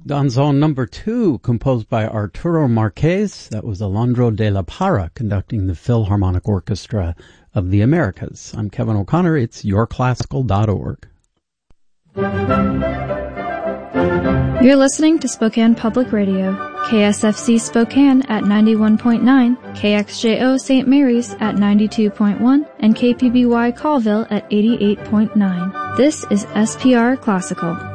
Danzón number 2, composed by Arturo Marquez. That was Alondra de la Parra conducting the Philharmonic Orchestra of the Americas. I'm Kevin O'Connor. It's yourclassical.org. You're listening to Spokane Public Radio, KSFC Spokane at 91.9, KXJO St. Mary's at 92.1, and KPBY Colville at 88.9. This is SPR Classical.